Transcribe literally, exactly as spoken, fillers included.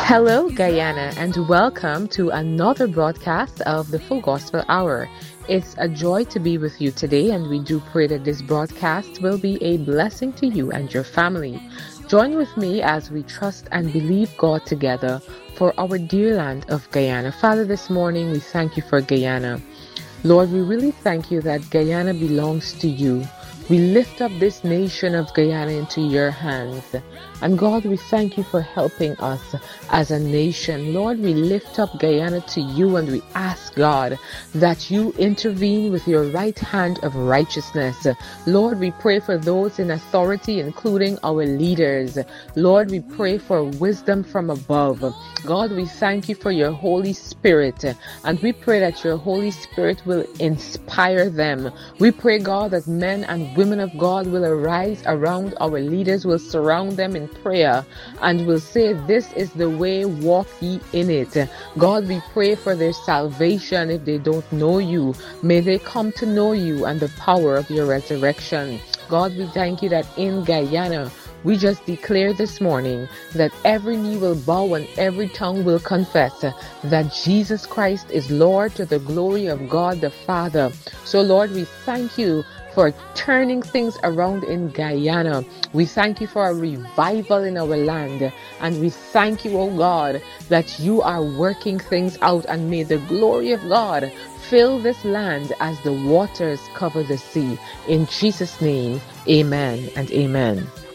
Hello, Guyana, and welcome to another broadcast of the Full Gospel Hour. It's a joy to be with you today, and we do pray that this broadcast will be a blessing to you and your family. Join with me as we trust and believe God together for our dear land of Guyana. Father, this morning we thank you for Guyana. Lord, we really thank you that Guyana belongs to you. We lift up this nation of Guyana into your hands. And God, we thank you for helping us as a nation. Lord, we lift up Guyana to you and we ask, God, that you intervene with your right hand of righteousness. Lord, we pray for those in authority, including our leaders. Lord, we pray for wisdom from above. God, we thank you for your Holy Spirit, and we pray that your Holy Spirit will inspire them. We pray, God, that men and women of God will arise around our leaders, will surround them in prayer, and will say, this is the way, walk ye in it. God, we pray for their salvation. If they don't know you, may they come to know you and the power of your resurrection. God, we thank you that in Guyana, we just declare this morning that every knee will bow and every tongue will confess that Jesus Christ is Lord, to the glory of God the Father. So Lord, we thank you for turning things around in Guyana. We thank you for a revival in our land. And we thank you, oh God, that you are working things out, and may the glory of God fill this land as the waters cover the sea. In Jesus' name, amen and amen.